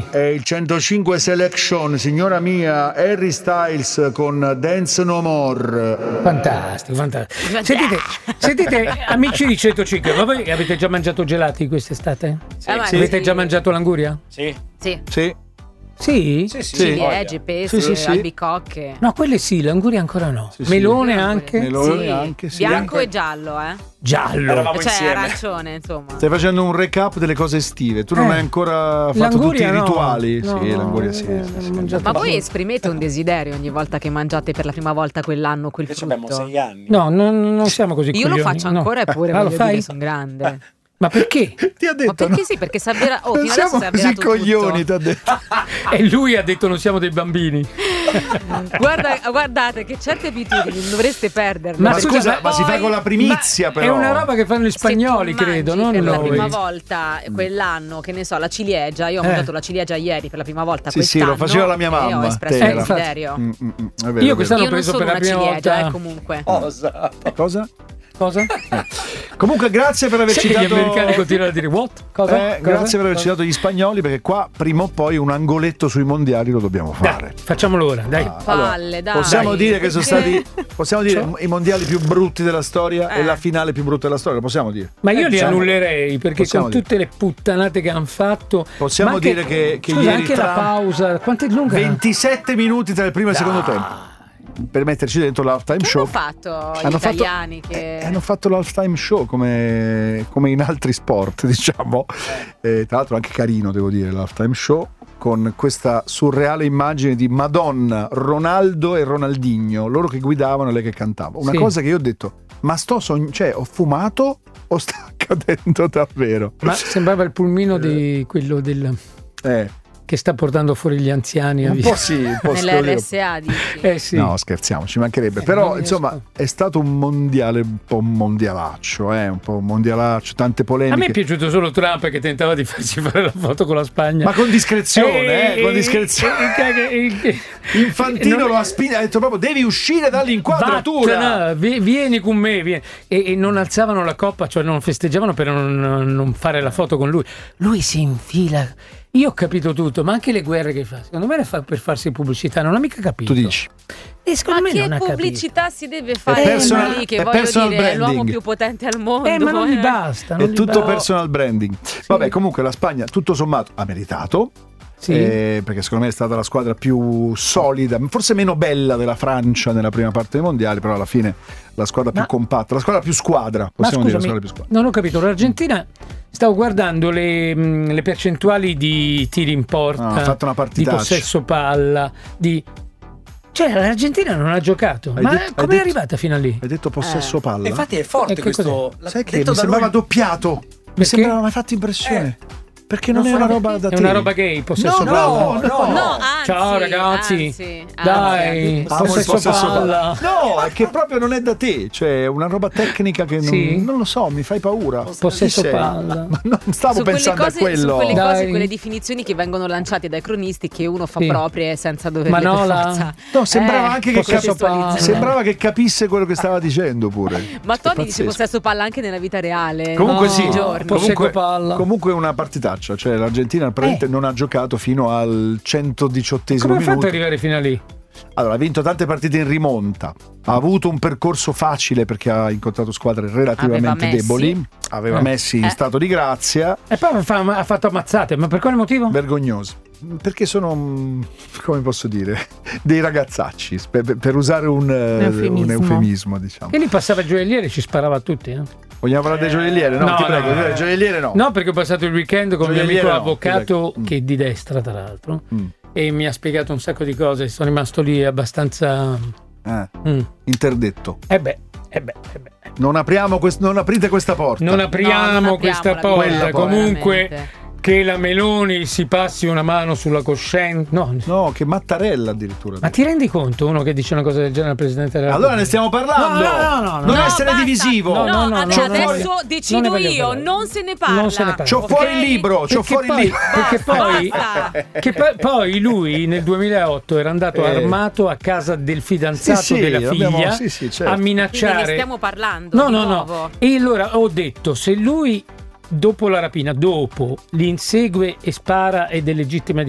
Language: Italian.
È il 105 Selection, signora mia, Harry Styles con Dance No More. Fantastico, fantastico. Sentite, amici di 105, ma voi avete già mangiato gelati quest'estate? Sì. Avete già mangiato l'anguria? Sì. Sì? Ciliegie, pesche, albicocche. No, quelle sì, l'anguria ancora no. Melone anche? Melone anche, sì. Bianco e giallo, Giallo. Cioè insieme. Arancione, insomma. Stai facendo un recap delle cose estive. Tu non hai ancora fatto tutti i rituali. L'anguria sì. Ma voi esprimete un desiderio ogni volta che mangiate per la prima volta quell'anno quel frutto? Abbiamo 6 anni. No, non siamo così Io coglioni. lo faccio ancora eppure lo voglio fai? dire, sono grande. Ma perché? Ti ha detto? Ma perché sì? Perché non siamo così coglioni, ti ha detto. E lui ha detto non siamo dei bambini. Guardate che certe abitudini non dovreste perderle. Ma scusa, ma si fa con la primizia, però. È una roba che fanno gli spagnoli, credo, non per noi. la prima volta quell'anno, che ne so, la ciliegia. Io ho mangiato la ciliegia ieri per la prima volta quest'anno. Sì, lo faceva la mia mamma. E ho espresso il desiderio. Io quest'anno ho preso per la prima volta. Comunque. Cosa? Cosa? Comunque grazie per aver citato. Gli americani continuano a dire what? Cosa? Grazie per aver citato gli spagnoli, perché qua prima o poi un angoletto sui mondiali lo dobbiamo fare. Facciamolo ora, dai. Palle, dai. Possiamo dire che sono stati i mondiali più brutti della storia e la finale più brutta della storia, lo possiamo dire. Ma io li annullerei, perché con tutte le puttanate che hanno fatto. Possiamo dire che scusa, ieri anche la pausa, quanto è lunga? 27 minuti tra il primo e il secondo tempo. Per metterci dentro l'halftime show. Hanno fatto gli italiani che hanno fatto l'halftime show come in altri sport, diciamo. Tra l'altro anche carino, devo dire, l'halftime show, con questa surreale immagine di Madonna, Ronaldo e Ronaldinho, loro che guidavano e lei che cantava. Una cosa che io ho detto, ma cioè ho fumato o sta accadendo davvero? Ma sembrava il pulmino di quello del che sta portando fuori gli anziani. Un po' sì, un po' nell'RSA dici? Sì. No, scherziamo, ci mancherebbe. Però insomma è stato un mondiale un po' mondialaccio, un po' mondialaccio, tante polemiche. A me è piaciuto solo Trump che tentava di farsi fare la foto con la Spagna. Ma con discrezione, con discrezione. Infantino lo ha spinto, ha detto proprio devi uscire dall'inquadratura. Vieni con me, vieni. E non alzavano la coppa, cioè non festeggiavano per non fare la foto con lui. Lui si infila. Io ho capito tutto, ma anche le guerre che fa, secondo me le fa per farsi pubblicità, non ha mica capito. Tu dici? E secondo me che non ha pubblicità capito. si deve fare lì, che voglio dire, branding. è l'uomo più potente al mondo. Ma non gli basta. È tutto personal branding. Vabbè, comunque la Spagna, tutto sommato, ha meritato. Sì. Perché secondo me è stata la squadra più solida, forse meno bella della Francia nella prima parte dei mondiali, però alla fine la squadra più compatta, la squadra più squadra, possiamo dire la squadra più squadra. Non ho capito, l'Argentina, stavo guardando le percentuali di tiri in porta, ha fatto una di possesso palla, cioè l'Argentina non ha giocato, ma come è arrivata fino a lì? Hai detto possesso palla? Infatti è forte questo. Sai che mi sembrava doppiato, mi sembrava, mi ha fatto impressione. Perché non è una roba da te. È una roba gay, possesso palla. No, ciao ragazzi. Dai, possesso palla. No, è che proprio non è da te, cioè è una roba tecnica che non lo so, mi fai paura. Possesso palla. Ma non stavo pensando a quello. Su quelle cose, quelle definizioni che vengono lanciate dai cronisti che uno fa proprie senza doverle per forza. No, sembrava anche che sembrava che capisse quello che stava dicendo pure. Ma Tony dice possesso palla anche nella vita reale. Comunque sì, comunque una partitaccia. Cioè l'Argentina praticamente non ha giocato fino al 118esimo minuto. Come ha fatto ad arrivare fino a lì? Allora, ha vinto tante partite in rimonta, ha avuto un percorso facile perché ha incontrato squadre relativamente deboli, aveva Messi in stato di grazia e poi ha fatto ammazzate. Ma per quale motivo? Vergognoso. Perché sono, come posso dire, dei ragazzacci, per usare un eufemismo, diciamo. E lì passava il gioielliere e ci sparava a tutti, Vogliamo parlare del gioielliere? No, ti prego, gioielliere no. No, perché ho passato il weekend con un mio amico avvocato che è di destra, tra l'altro, e mi ha spiegato un sacco di cose. Sono rimasto lì abbastanza interdetto. Non aprite questa porta. Non apriamo questa porta. Comunque che la Meloni si passi una mano sulla coscienza. No, che Mattarella addirittura. Ma ti rendi conto uno che dice una cosa del genere al Presidente della Repubblica? Allora ne stiamo parlando. Non essere divisivo. No, adesso decido io, non se ne parla. C'ho fuori il libro, perché poi lui nel 2008 era andato armato a casa del fidanzato della figlia a minacciare. Quindi ne stiamo parlando. No. E allora ho detto, se lui dopo la rapina, li insegue e spara ed è legittima